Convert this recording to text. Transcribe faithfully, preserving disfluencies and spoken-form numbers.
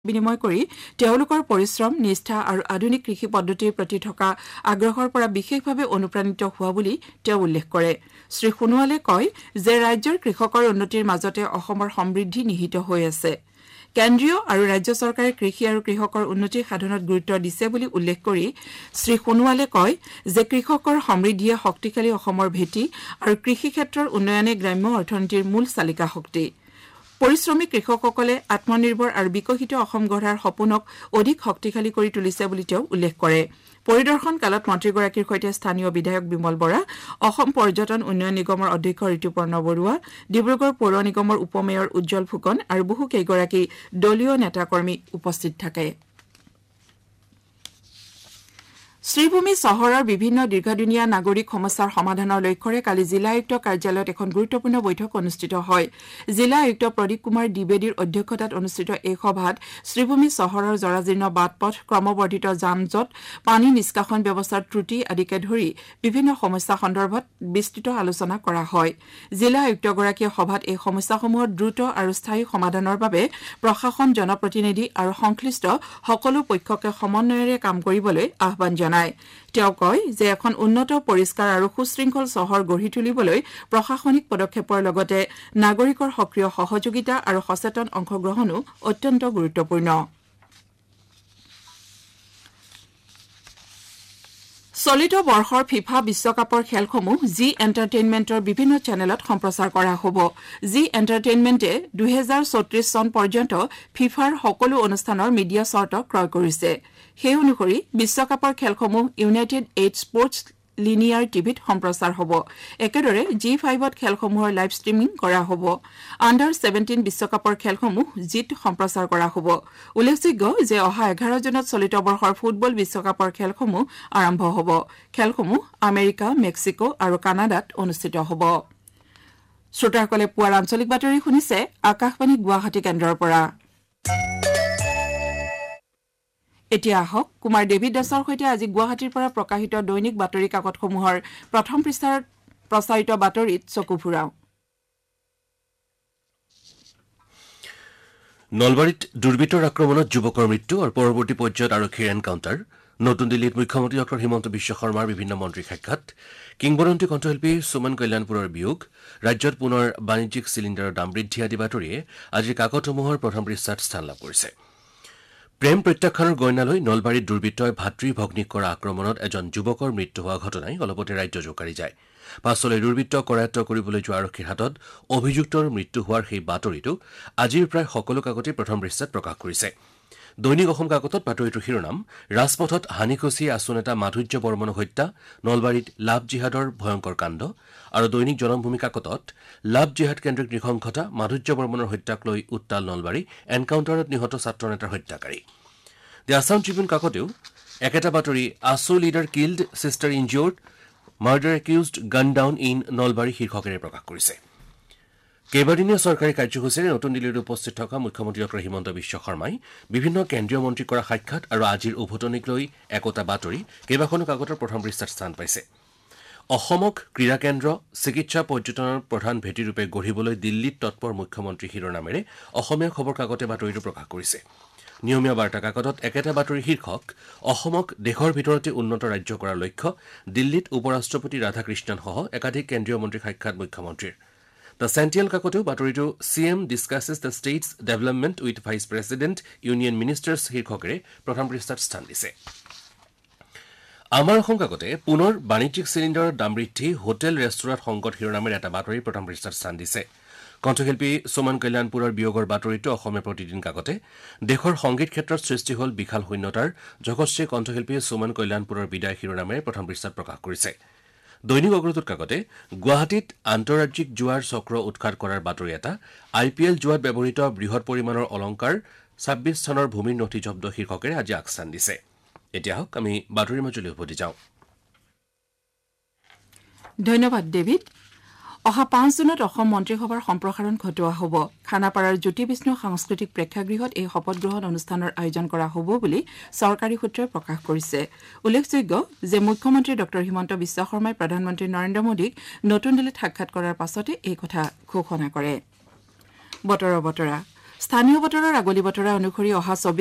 বিনিময় কৰি তেওঁলোকৰ পৰিশ্ৰম নিষ্ঠা আৰু আধুনিক কৃষি পদ্ধতিৰ প্ৰতি থকা আগ্ৰহৰ পৰা বিশেষভাৱে অনুপ্ৰাণিত হোৱা বুলি তেওঁ উল্লেখ কৰে শ্ৰী সোণোৱালে কয় যে ৰাজ্যৰ কৃষকৰ উন্নতিৰ মাজতে অসমৰ সমৃদ্ধি নিহিত হৈ আছে কেন্দ্ৰীয় আৰু ৰাজ্য চৰকাৰে কৃষি আৰু কৃষকৰ উন্নতি সাধনত গুৰুত্ব দিছে বুলি উল্লেখ কৰি শ্ৰী সোণোৱালে কয় যে কৃষকৰ সমৃদ্ধিয়ে শক্তিশালী অসমৰ ভেটি আৰু কৃষি ক্ষেত্ৰৰ উন্নয়নে গ্ৰাম্য অৰ্থনীতিৰ মূল চালিকা শক্তি পৰিশ্ৰমী কৃষকসকলে আত্মনিৰ্ভৰ আৰু বিকশিত অসম গঢ়াৰ সপোনক অধিক শক্তিশালী কৰি তুলিছে বুলি তেওঁ উল্লেখ কৰে পৰিদৰ্শন কালত মন্ত্ৰীগৰাকীৰ সৈতে স্থানীয় বিধায়ক বিমল বৰা অসম পৰ্যটন উন্নয়ন নিগমৰ অধ্যক্ষ ঋতুপৰ্ণ বৰুৱা ডিব্ৰুগড় পৌৰ নিগমৰ উপমেয়ৰ উজ্জ্বল ফুকন আৰু বহু কেইগৰাকী দলীয় নেতাকৰ্মী উপস্থিত থাকে শ্ৰীভূমি চহৰৰ বিভিন্ন দীৰ্ঘদিনীয়া নাগৰিক সমস্যাৰ সমাধানৰ লক্ষ্যৰে কালি জিলা আয়ুক্ত কাৰ্যালয়ত এখন গুৰুত্বপূৰ্ণ বৈঠক অনুষ্ঠিত হয় জিলা আয়ুক্ত প্ৰদীপ কুমাৰ দ্বিবেদীৰ অধ্যক্ষতাত অনুষ্ঠিত এই সভাত শ্ৰীভূমি চহৰৰ জৰাজীৰ্ণ বাটপথ ক্ৰমবৰ্ধিত যান-জঁট পানী নিষ্কাশন ব্যৱস্থাৰ ত্ৰুটি আদিকে ধৰি বিভিন্ন সমস্যা সন্দৰ্ভত বিস্তৃত আলোচনা কৰা হয় জিলা আয়ুক্তগৰাকীয়ে সভাত এই সমস্যাসমূহৰ দ্ৰুত আৰু স্থায়ী সমাধানৰ বাবে প্ৰশাসন জনপ্ৰতিনিধি আৰু সংশ্লিষ্ট সকলো পক্ষকে সমন্বয়েৰে কাম কৰিবলৈ আহ্বান জনায় তেওঁ কয় যে এখন উন্নত পৰিষ্কাৰ আৰু সুশৃংখল চহৰ গঢ়ি তুলিবলৈ প্ৰশাসনিক পদক্ষেপৰ লগতে নাগৰিকৰ সক্ৰিয় সহযোগিতা আৰু সচেতন অংশগ্ৰহণো অত্যন্ত গুৰুত্বপূৰ্ণ চলিত বৰ্ষৰ ফিফা বিশ্বকাপৰ খেলসমূহ জি এণ্টাৰটেইনমেণ্টৰ বিভিন্ন চেনেলত সম্প্ৰচাৰ কৰা হ'ব জি এণ্টাৰটেইনমেণ্টে দুই হাজাৰ চৌত্ৰিশ চন পৰ্যন্ত ফিফাৰ সকলো অনুষ্ঠানৰ মিডিয়া চৰ্ট ক্ৰয় কৰিছে সেই অনুসৰি বিশ্বকাপৰ খেলসমূহ ইউনাইটেড এইট স্পৰ্টছ লিনিয়াৰ টিভিত সম্প্ৰচাৰ হ'ব একেদৰে জি ফাইভত খেলসমূহৰ লাইভ ষ্ট্ৰিমিং কৰা হ'ব আণ্ডাৰ ছেভেণ্টিন বিশ্বকাপৰ খেলসমূহ জিত সম্প্ৰচাৰ কৰা হ'ব উল্লেখযোগ্য যে অহা এঘাৰ জুনত চলিত বৰ্ষৰ ফুটবল বিশ্বকাপৰ খেলসমূহ আৰম্ভ হ'ব খেলসমূহ আমেৰিকা মেক্সিকো আৰু কানাডাত অনুষ্ঠিত হ'ব শ্ৰোতাসকলে পুৱাৰ আঞ্চলিক বাতৰি শুনিছে আকাশবাণী গুৱাহাটী কেন্দ্ৰৰ পৰা এতিয়া আহক কুমাৰ ডেভিড দাসৰ সৈতে আজি গুৱাহাটীৰ পৰা প্ৰকাশিত দৈনিক বাতৰি কাকতসমূহৰ প্ৰথম পৃষ্ঠাৰ প্ৰচাৰিত বাতৰিত চকু ফুৰাও নলবাৰীত দুৰ্বৃত্তৰ আক্ৰমণত যুৱকৰ মৃত্যু আৰু পৰৱৰ্তী পৰ্যায়ত আৰক্ষীৰ এনকাউণ্টাৰ নতুন দিল্লীত মুখ্যমন্ত্ৰী ডঃ হিমন্ত বিশ্ব শৰ্মাৰ বিভিন্ন মন্ত্ৰীৰ সাক্ষাৎ কিংবদন্তী কণ্ঠশিল্পী সুমন কল্যাণপুৰৰ বিয়োগ ৰাজ্যত পুনৰ বাণিজ্যিক চিলিণ্ডাৰৰ দাম বৃদ্ধি আদি বাতৰিয়ে আজিৰ কাকতসমূহৰ প্ৰথম পৃষ্ঠাত স্থান লাভ কৰিছে প্ৰেম প্ৰত্যাখ্যানৰ গইনালৈ নলবাৰীত দুৰ্বৃত্তই ভাতৃ ভগ্নীক কৰা আক্ৰমণত এজন যুৱকৰ মৃত্যু হোৱা ঘটনাই অলপতে ৰাজ্য জোকাৰি যায় পাছলৈ দুৰ্বৃত্ত কৰায়ত্ব কৰিবলৈ যোৱা আৰক্ষীৰ হাতত অভিযুক্তৰ মৃত্যু হোৱাৰ সেই বাতৰিটো আজিৰ প্ৰায় সকলো কাকতে প্ৰথম পৃষ্ঠাত প্ৰকাশ কৰিছে দৈনিক অসম কাকতত বাতৰিটোৰ শিৰোনাম ৰাজপথত হানিখচি আছু নেতা মাধুৰ্য বৰ্মনক হত্যা নলবাৰীত লাভ জিহাদৰ ভয়ংকৰ কাণ্ড আৰু দৈনিক জনমভূমি কাকতত লাভ জিহাদ কেন্দ্ৰিক নৃশংসতা মাধুৰ্য বৰ্মনৰ হত্যাক লৈ উত্তাল নলবাৰী এনকাউণ্টাৰত নিহত ছাত্ৰ নেতাৰ হত্যাকাৰী দি আছাম ট্ৰিবিউন কাকতেও একেটা বাতৰি আছু leader killed sister ইনজিয়ৰ্ড murder accused গান ডাউন ইন নলবাৰী শীৰ্ষকেৰে প্ৰকাশ কৰিছে কেইবাদিনীয়া চৰকাৰী কাৰ্যসূচীৰে নতুন দিল্লীত উপস্থিত থকা মুখ্যমন্ত্ৰী ডঃ হিমন্ত বিশ্ব শৰ্মাই বিভিন্ন কেন্দ্ৰীয় মন্ত্ৰীক কৰা সাক্ষাৎ আৰু আজিৰ উভতনিক লৈ একোটা বাতৰি কেইবাখনো কাকতৰ প্ৰথম পৃষ্ঠাত স্থান পাইছে অসমক ক্ৰীড়া কেন্দ্ৰ চিকিৎসা পৰ্যটনৰ প্ৰধান ভেটিৰূপে গঢ়িবলৈ দিল্লীত তৎপৰ মুখ্যমন্ত্ৰী শিৰোনামেৰে অসমীয়া খবৰ কাকতে বাতৰিটো প্ৰকাশ কৰিছে নিয়মীয়া বাৰ্তা কাকতত একেটা বাতৰি শীৰ্ষক অসমক দেশৰ ভিতৰতে উন্নত ৰাজ্য কৰাৰ লক্ষ্য দিল্লীত উপ ৰাষ্ট্ৰপতি ৰাধাকৃষ্ণনসহ একাধিক কেন্দ্ৰীয় মন্ত্ৰীৰ সাক্ষাৎ মুখ্যমন্ত্ৰীৰ দ্য চেণ্ট্ৰেল কাকতেও বাতৰিটো C M ডিছকাছেছ the states development with vice president union ministers শীৰ্ষকেৰে প্ৰথম পৃষ্ঠাত স্থান দিছে আমাৰ অসম কাকতে পুনৰ বাণিজ্যিক চিলিণ্ডাৰৰ দাম বৃদ্ধি হোটেল ৰেষ্টুৰাঁত সংকট শিৰোনামেৰে এটা বাতৰি প্ৰথম পৃষ্ঠাত স্থান দিছে কণ্ঠশিল্পী সুমন কল্যাণপুৰৰ বিয়োগৰ বাতৰিটো অসমীয়া প্ৰতিদিন কাকতে দেশৰ সংগীত ক্ষেত্ৰত সৃষ্টি হ'ল বিশাল শূন্যতাৰ যশস্বী কণ্ঠশিল্পী সুমন কল্যাণপুৰৰ বিদায় শিৰোনামেৰে প্ৰথম পৃষ্ঠাত প্ৰকাশ কৰিছে দৈনিক অগ্ৰদূত কাকতে গুৱাহাটীত আন্তঃৰাজ্যিক জুৱাৰ চক্ৰ উৎখাত কৰাৰ বাতৰি এটা আই পি এল জুৱাত ব্যৱহৃত বৃহৎ পৰিমাণৰ অলংকাৰ ছাব্বিছ স্থানৰ ভূমিৰ নথি জব্দ শীৰ্ষকেৰে আজি আগস্থান দিছে এতিয়া হওক আমি বাতৰিৰ মাজলৈ উভতি যাওঁ ধন্যবাদ ডেভিড অহা পাঁচ জুনত অসম মন্ত্ৰীসভাৰ সম্প্ৰসাৰণ ঘটোৱা হ'ব খানাপাৰাৰ জ্যোতি বিষ্ণু সাংস্কৃতিক প্ৰেক্ষাগৃহত এই শপত গ্ৰহণ অনুষ্ঠানৰ আয়োজন কৰা হ'ব বুলি চৰকাৰী সূত্ৰই প্ৰকাশ কৰিছে উল্লেখযোগ্য যে মুখ্যমন্ত্ৰী ডঃ হিমন্ত বিশ্ব শৰ্মাই প্ৰধানমন্ত্ৰী নৰেন্দ্ৰ মোদীক নতুন দিল্লীত সাক্ষাৎ কৰাৰ পাছতে এই কথা ঘোষণা কৰে বতৰৰ বতৰা স্থানীয় বতৰৰ আগলি বতৰা অনুসৰি অহা